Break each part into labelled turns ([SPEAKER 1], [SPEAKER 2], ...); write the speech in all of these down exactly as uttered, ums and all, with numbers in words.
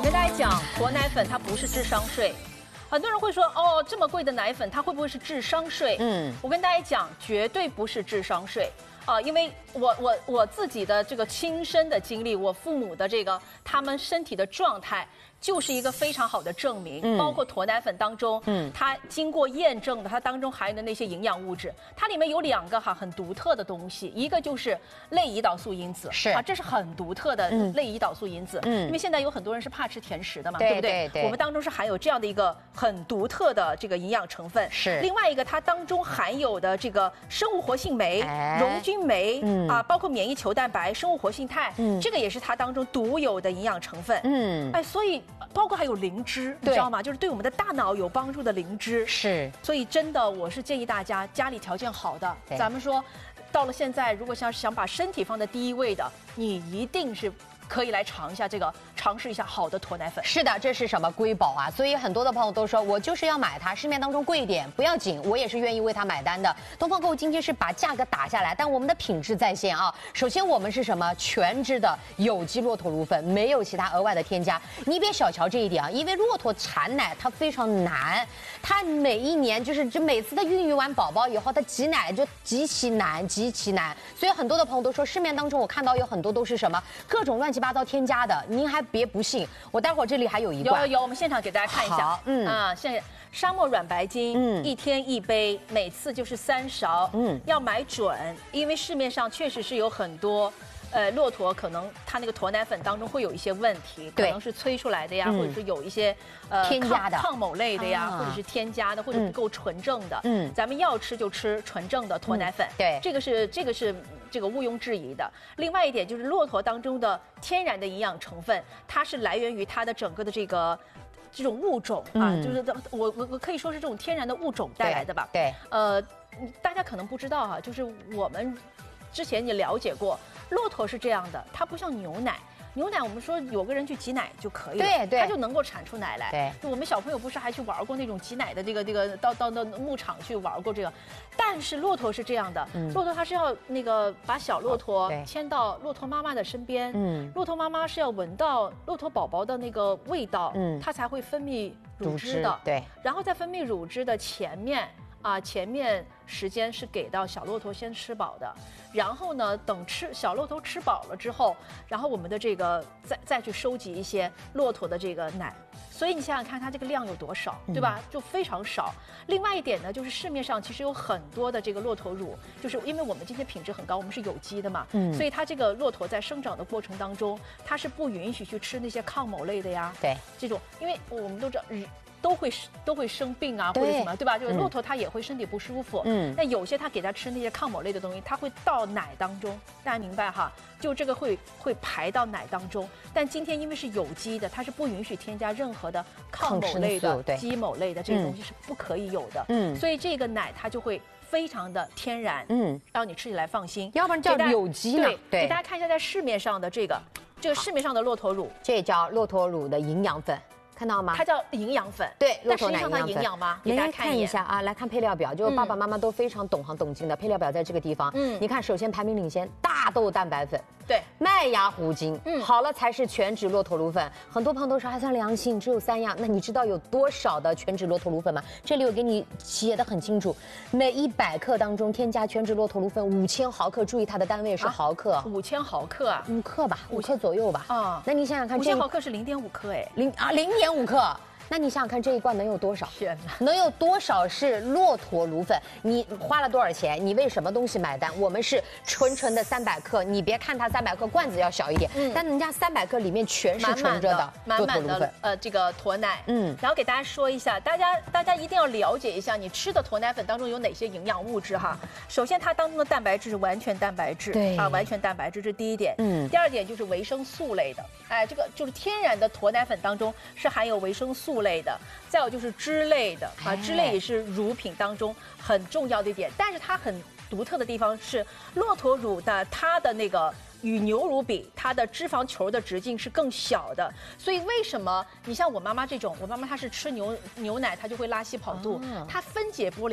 [SPEAKER 1] 跟大家讲，驼奶粉它不是智商税。很多人会说，哦，这么贵的奶粉，它会不会是智商税？嗯，我跟大家讲，绝对不是智商税。啊，因为我我我自己的这个亲身的经历，我父母的这个他们身体的状态，就是一个非常好的证明。嗯、包括驼奶粉当中，嗯，它经过验证的，它当中含有的那些营养物质，它里面有两个哈很独特的东西，一个就是类胰岛素因子，
[SPEAKER 2] 是
[SPEAKER 1] 啊，这是很独特的类胰岛素因子。嗯，因为现在有很多人是怕吃甜食的嘛，对, 对不对？
[SPEAKER 2] 对对。
[SPEAKER 1] 我们当中是含有这样的一个很独特的这个营养成分。
[SPEAKER 2] 是。
[SPEAKER 1] 另外一个，它当中含有的这个生物活性酶、
[SPEAKER 2] 哎、
[SPEAKER 1] 溶菌酶、嗯、啊，包括免疫球蛋白、生物活性肽，嗯，这个也是它当中独有的营养成分。嗯，哎，所以包括还有灵芝，你知道吗？就是对我们的大脑有帮助的灵芝。
[SPEAKER 2] 是。
[SPEAKER 1] 所以真的，我是建议大家家里条件好的，咱们说，到了现在，如果想想把身体放在第一位的，你一定是可以来尝一下这个，尝试一下好的驼奶粉。
[SPEAKER 2] 是的，这是什么瑰宝啊？所以很多的朋友都说，我就是要买它，市面当中贵一点不要紧，我也是愿意为它买单的。东方购物今天是把价格打下来，但我们的品质在线啊。首先我们是什么？全脂的有机骆驼乳粉，没有其他额外的添加。你别小瞧这一点啊，因为骆驼产奶它非常难，它每一年就是就每次它孕育完宝宝以后，它挤奶就极其难，极其难。所以很多的朋友都说，市面当中我看到有很多都是什么各种乱七八糟添加的，您还别不信。我待会儿这里还有一罐，
[SPEAKER 1] 有有，我们现场给大家看一下。嗯啊，现在沙漠软白金，嗯，一天一杯，每次就是三勺，嗯，要买准，因为市面上确实是有很多。呃，骆驼可能它那个驼奶粉当中会有一些问题，可能是催出来的呀，嗯、或者是有一些呃
[SPEAKER 2] 添加的
[SPEAKER 1] 抗某类的呀，啊、或者是添加的，或者不够纯正的。嗯，咱们要吃就吃纯正的驼奶粉。嗯、
[SPEAKER 2] 对，
[SPEAKER 1] 这个是这个是这个毋庸置疑的。另外一点就是骆驼当中的天然的营养成分，它是来源于它的整个的这个。这种物种啊，嗯、就是我我我可以说是这种天然的物种带来的吧。
[SPEAKER 2] 对，对
[SPEAKER 1] 呃，大家可能不知道哈、啊，就是我们之前也了解过。骆驼是这样的，它不像牛奶，牛奶我们说有个人去挤奶就可以了，
[SPEAKER 2] 对对，
[SPEAKER 1] 它就能够产出奶来。
[SPEAKER 2] 对，
[SPEAKER 1] 我们小朋友不是还去玩过那种挤奶的这个这个到到到牧场去玩过这个，但是骆驼是这样的，嗯、骆驼它是要那个把小骆驼牵到骆驼妈妈的身边，嗯，骆驼妈妈是要闻到骆驼宝宝的那个味道，嗯，它才会分泌乳汁的，
[SPEAKER 2] 对，
[SPEAKER 1] 然后在分泌乳汁的前面。啊，前面时间是给到小骆驼先吃饱的，然后呢，等吃小骆驼吃饱了之后，然后我们的这个再再去收集一些骆驼的这个奶，所以你想想看，它这个量有多少，对吧？就非常少。另外一点呢，就是市面上其实有很多的这个骆驼乳，就是因为我们今天品质很高，我们是有机的嘛，嗯，所以它这个骆驼在生长的过程当中，它是不允许去吃那些抗某类的呀，
[SPEAKER 2] 对，
[SPEAKER 1] 这种，因为我们都知道。都会都会生病啊，或者什么，对吧？就是骆驼它也会身体不舒服。嗯，那有些它给它吃那些抗某类的东西，它会到奶当中，大家明白哈？就这个会会排到奶当中。但今天因为是有机的，它是不允许添加任何的抗某类的、基某类的这些东西是不可以有的。嗯，所以这个奶它就会非常的天然，嗯，让你吃起来放心。
[SPEAKER 2] 要不然叫有机呢？
[SPEAKER 1] 对，给大家看一下在市面上的这个这个市面上的骆驼乳，
[SPEAKER 2] 这叫骆驼乳的营养粉。看到吗？
[SPEAKER 1] 它叫营养粉，
[SPEAKER 2] 对，
[SPEAKER 1] 但实际上它营养吗？给大家
[SPEAKER 2] 看一下啊，来看配料表，就是爸爸妈妈都非常懂行懂经的。配料表在这个地方，嗯，你看，首先排名领先，大豆蛋白粉，
[SPEAKER 1] 对，
[SPEAKER 2] 麦芽糊精，嗯，好了才是全脂骆驼乳粉。很多朋友都说还算良心，只有三样，那你知道有多少的全脂骆驼乳粉吗？这里我给你写的很清楚，每一百克当中添加全脂骆驼乳粉五千毫克，注意它的单位是毫克，
[SPEAKER 1] 五千毫克啊，
[SPEAKER 2] 五克吧，五克左右吧。啊，那你想想看，
[SPEAKER 1] 五千毫克是零点五克哎，
[SPEAKER 2] 零啊零点五克。那你想想看，这一罐能有多少？
[SPEAKER 1] 天哪，
[SPEAKER 2] 能有多少是骆驼乳粉？你花了多少钱？你为什么东西买单？我们是纯纯的三百克，你别看它三百克罐子要小一点，嗯，但人家三百克里面全是纯正的骆驼乳粉，
[SPEAKER 1] 呃，这个驼奶，嗯，然后给大家说一下，大家大家一定要了解一下，你吃的驼奶粉当中有哪些营养物质哈？首先，它当中的蛋白质是完全蛋白质，
[SPEAKER 2] 对啊，
[SPEAKER 1] 完全蛋白质，这是第一点，嗯，第二点就是维生素类的，哎，这个就是天然的驼奶粉当中是含有维生素类的。再有就是脂类的啊，脂类也是乳品当中很重要的一点，但是它很独特的地方是骆驼乳的它的那个与牛乳比，它的脂肪球的直径是更小的，所以为什么你像我妈妈这种，我妈妈她是吃牛牛奶，她就会拉稀跑肚，她分解不了它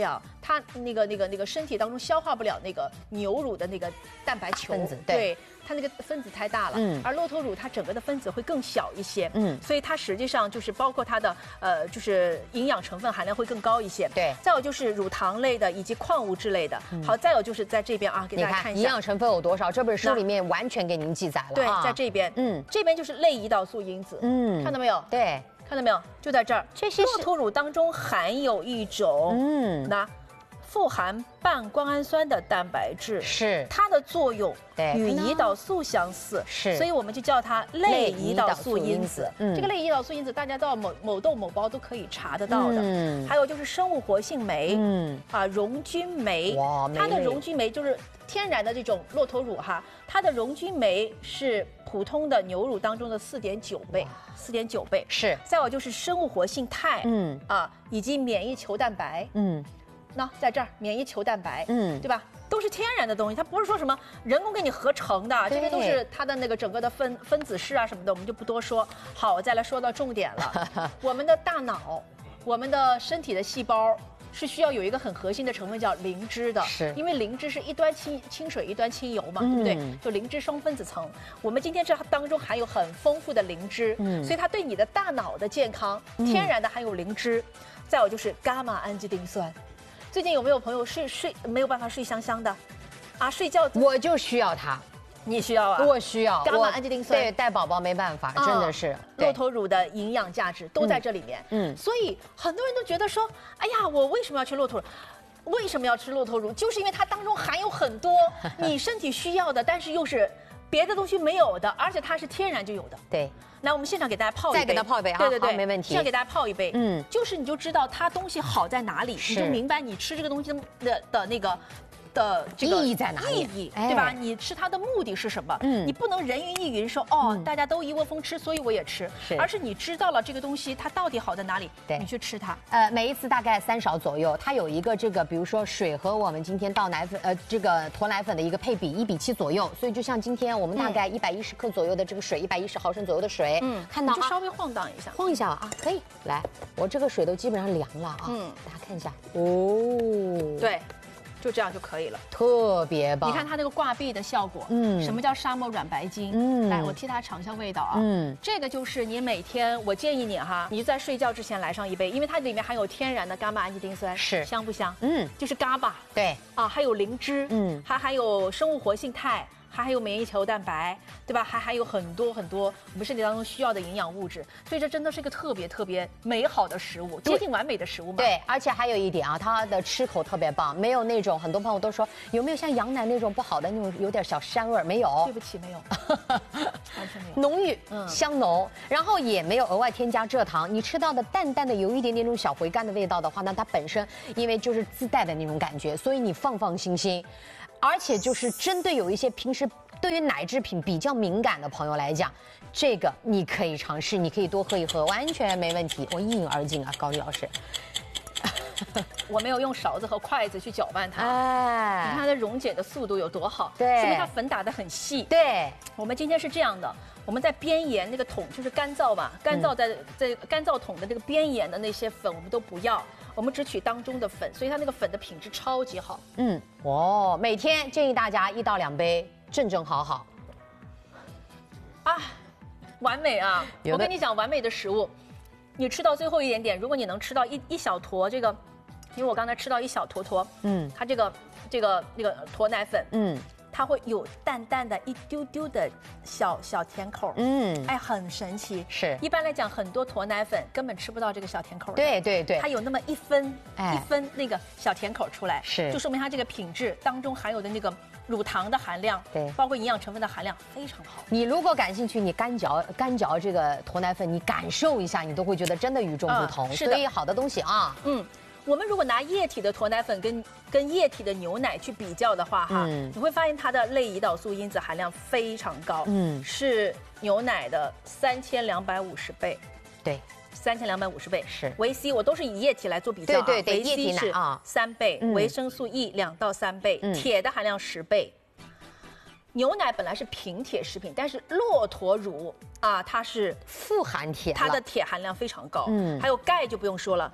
[SPEAKER 1] 它那个那个那个身体当中消化不了那个牛乳的那个蛋白球
[SPEAKER 2] 分子，对。
[SPEAKER 1] 对它那个分子太大了，嗯，而骆驼乳它整个的分子会更小一些，嗯，所以它实际上就是包括它的呃就是营养成分含量会更高一些，
[SPEAKER 2] 对。
[SPEAKER 1] 再有就是乳糖类的以及矿物质类的，嗯、好，再有就是在这边啊，给大家看一下
[SPEAKER 2] 营养成分有多少，这本书里面完全给您记载了，
[SPEAKER 1] 对，在这边，嗯，这边就是类胰岛素因子，嗯，看到没有？
[SPEAKER 2] 对，
[SPEAKER 1] 看到没有？就在这儿，这些骆驼乳当中含有一种，嗯，那。富含半胱氨酸的蛋白质，
[SPEAKER 2] 是
[SPEAKER 1] 它的作用与胰岛素相似，
[SPEAKER 2] 是，
[SPEAKER 1] 所以我们就叫它类胰岛素因子。嗯，这个类胰岛素因子大家到某某豆某包都可以查得到的。嗯，还有就是生物活性酶，嗯啊，溶菌酶，哇，它的溶菌酶就是天然的这种骆驼乳哈，它的溶菌酶是普通的牛乳当中的四点九倍，四点九倍
[SPEAKER 2] 是。
[SPEAKER 1] 再有就是生物活性肽，嗯啊，以及免疫球蛋白，嗯。那在这儿，免疫球蛋白，嗯，对吧？都是天然的东西，它不是说什么人工给你合成的，这边都是它的那个整个的分分子式啊什么的，我们就不多说。好，我再来说到重点了，我们的大脑，我们的身体的细胞是需要有一个很核心的成分叫磷脂的，
[SPEAKER 2] 是因
[SPEAKER 1] 为磷脂是一端清清水一端清油嘛，嗯、对不对？就磷脂双分子层，我们今天这当中含有很丰富的磷脂，嗯，所以它对你的大脑的健康，天然的含有磷脂。再有就是伽马氨基丁酸。最近有没有朋友睡睡没有办法睡香香的，啊，睡觉
[SPEAKER 2] 我就需要它，
[SPEAKER 1] 你需要啊？
[SPEAKER 2] 我需要
[SPEAKER 1] 伽马氨基丁酸，
[SPEAKER 2] 对，带宝宝没办法，真的是。
[SPEAKER 1] 骆驼乳的营养价值都在这里面，嗯，所以很多人都觉得说，哎呀，我为什么要吃骆驼乳？为什么要吃骆驼乳？就是因为它当中含有很多你身体需要的，但是又是别的东西没有的，而且它是天然就有的。
[SPEAKER 2] 对。
[SPEAKER 1] 来，我们现场给大家泡一杯，
[SPEAKER 2] 再给它泡一杯啊！
[SPEAKER 1] 对对对，
[SPEAKER 2] 没问题。
[SPEAKER 1] 现在给大家泡一杯，嗯，就是你就知道它东西好在哪里，你就明白你吃这个东西的的那个。的这个
[SPEAKER 2] 意义在哪里？
[SPEAKER 1] 意义对吧？你吃它的目的是什么？嗯，你不能人云亦云说哦，大家都一窝蜂吃，所以我也吃，而是你知道了这个东西它到底好在哪里，对，你去吃它。
[SPEAKER 2] 呃，每一次大概三勺左右，它有一个这个，比如说水和我们今天倒奶粉，呃，这个脱奶粉的一个配比一比七左右，所以就像今天我们大概一百一十克左右的这个水，一百一十毫升左右的水，嗯，看到
[SPEAKER 1] 就稍微晃荡一下，
[SPEAKER 2] 晃一下啊，可以。来，我这个水都基本上凉了啊，嗯，大家看一下，哦，
[SPEAKER 1] 对。就这样就可以了，
[SPEAKER 2] 特别棒。
[SPEAKER 1] 你看它那个挂壁的效果，嗯，什么叫沙漠软白筋？嗯，来，我替它尝一下味道啊。嗯，这个就是你每天，我建议你哈，你在睡觉之前来上一杯，因为它里面含有天然的伽马氨基丁酸，
[SPEAKER 2] 是
[SPEAKER 1] 香不香？嗯，就是伽马，
[SPEAKER 2] 对
[SPEAKER 1] 啊，还有磷脂，嗯，还含有生物活性肽。还还有免疫球蛋白，对吧？还还有很多很多我们身体当中需要的营养物质，所以这真的是一个特别特别美好的食物，接近完美的食物嘛。
[SPEAKER 2] 对，而且还有一点啊，它的吃口特别棒，没有那种很多朋友都说有没有像羊奶那种不好的那种有点小膻味儿，没有。
[SPEAKER 1] 对不起，没有，完全没有。
[SPEAKER 2] 浓郁，嗯，香浓，然后也没有额外添加蔗糖，你吃到的淡淡的有一点点那种小回甘的味道的话，那它本身因为就是自带的那种感觉，所以你放放心心。而且就是针对有一些平时对于奶制品比较敏感的朋友来讲，这个你可以尝试，你可以多喝一喝，完全没问题。我一饮而尽啊，高丽老师。
[SPEAKER 1] 我没有用勺子和筷子去搅拌它，哎，你看它的溶解的速度有多好，
[SPEAKER 2] 对，
[SPEAKER 1] 说明它粉打得很细。
[SPEAKER 2] 对，
[SPEAKER 1] 我们今天是这样的，我们在边沿那个桶就是干燥嘛，干燥在在干燥桶的这个边沿的那些粉我们都不要。我们只取当中的粉，所以它那个粉的品质超级好。
[SPEAKER 2] 嗯，哦，每天建议大家一到两杯，正正好好。
[SPEAKER 1] 啊，完美啊！我跟你讲，完美的食物，你吃到最后一点点，如果你能吃到一一小坨这个，因为我刚才吃到一小坨坨，嗯，它这个这个那个坨奶粉，嗯。它会有淡淡的一丢丢的小小甜口，嗯，哎，很神奇。
[SPEAKER 2] 是，
[SPEAKER 1] 一般来讲，很多坨奶粉根本吃不到这个小甜口。
[SPEAKER 2] 对对对，
[SPEAKER 1] 它有那么一分，哎，一分那个小甜口出来，
[SPEAKER 2] 是，
[SPEAKER 1] 就说明它这个品质当中含有的那个乳糖的含量，
[SPEAKER 2] 对，
[SPEAKER 1] 包括营养成分的含量非常好。
[SPEAKER 2] 你如果感兴趣，你干嚼干嚼这个坨奶粉，你感受一下，你都会觉得真的与众不同。是的，所以好的东西啊，嗯。
[SPEAKER 1] 我们如果拿液体的坨奶粉跟跟液体的牛奶去比较的话，哈，嗯、你会发现它的类胰岛素因子含量非常高，嗯，是牛奶的三千两百五十倍，
[SPEAKER 2] 对，
[SPEAKER 1] 三千两百五十倍
[SPEAKER 2] 是。
[SPEAKER 1] 维 C 我都是以液体来做比较、啊，
[SPEAKER 2] 对对对，
[SPEAKER 1] 维 C 是三倍，
[SPEAKER 2] 嗯、
[SPEAKER 1] 维生素 E 两到三倍，嗯、铁的含量十倍。牛奶本来是贫铁食品，但是骆驼乳啊，它是
[SPEAKER 2] 富含铁，
[SPEAKER 1] 它的铁含量非常高，嗯，还有钙就不用说了。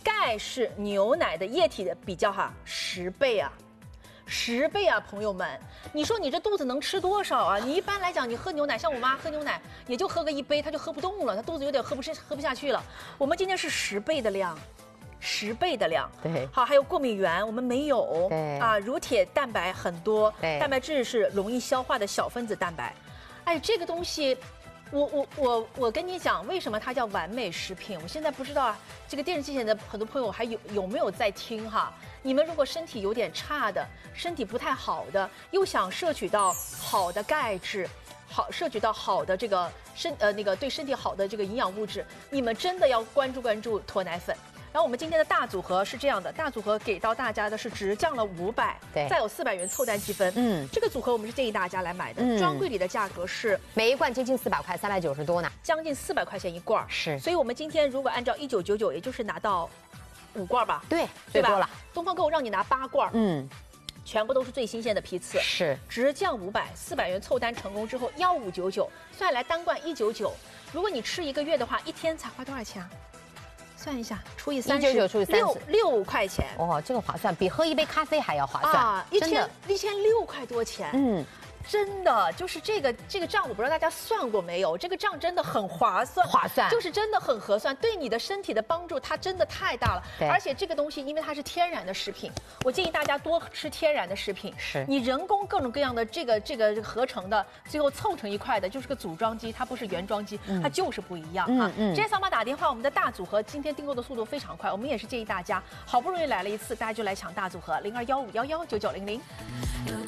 [SPEAKER 1] 钙是牛奶的液体的比较哈十倍啊。十倍啊，朋友们，你说你这肚子能吃多少啊？你一般来讲，你喝牛奶，像我妈喝牛奶，也就喝个一杯，她就喝不动了，她肚子有点喝不吃喝不下去了。我们今天是十倍的量，十倍的量。
[SPEAKER 2] 对，
[SPEAKER 1] 好，还有过敏原我们没有。
[SPEAKER 2] 对
[SPEAKER 1] 啊，乳铁蛋白很多，
[SPEAKER 2] 对，
[SPEAKER 1] 蛋白质是容易消化的小分子蛋白。哎，这个东西。我我我我跟你讲，为什么它叫完美食品？我现在不知道啊，这个电视机前的很多朋友还有有没有在听哈？你们如果身体有点差的，身体不太好的，又想摄取到好的钙质，好摄取到好的这个身呃那个对身体好的这个营养物质，你们真的要关注关注脱奶粉。然后我们今天的大组合是这样的，大组合给到大家的是只降了五百，
[SPEAKER 2] 对，
[SPEAKER 1] 再有四百元凑单积分。嗯，这个组合我们是建议大家来买的，嗯、专柜里的价格是
[SPEAKER 2] 每一罐接近四百块，三百九十多呢，
[SPEAKER 1] 将近四百块钱一罐。
[SPEAKER 2] 是，
[SPEAKER 1] 所以我们今天如果按照一九九九，也就是拿到五罐吧，
[SPEAKER 2] 对，
[SPEAKER 1] 对吧？
[SPEAKER 2] 多了。
[SPEAKER 1] 东方购让你拿八罐，嗯，全部都是最新鲜的批次，
[SPEAKER 2] 是，
[SPEAKER 1] 直降五百，四百元凑单成功之后，幺五九九，算下来单罐一九九。如果你吃一个月的话，一天才花多少钱啊？算一下，除以三十，
[SPEAKER 2] 一九九除以三十，
[SPEAKER 1] 六六块钱。
[SPEAKER 2] 哦，这个划算，比喝一杯咖啡还要划算
[SPEAKER 1] 啊！一天一天六块多钱，嗯。真的就是这个这个账，我不知道大家算过没有？这个账真的很划算，
[SPEAKER 2] 划算
[SPEAKER 1] 就是真的很合算，对你的身体的帮助它真的太大了。而且这个东西因为它是天然的食品，我建议大家多吃天然的食品。
[SPEAKER 2] 是
[SPEAKER 1] 你人工各种各样的这个这个合成的，最后凑成一块的，就是个组装机，它不是原装机，嗯、它就是不一样啊。嗯嗯。直接扫码打电话，我们的大组合今天订购的速度非常快，我们也是建议大家，好不容易来了一次，大家就来抢大组合零二幺五幺幺九九零零。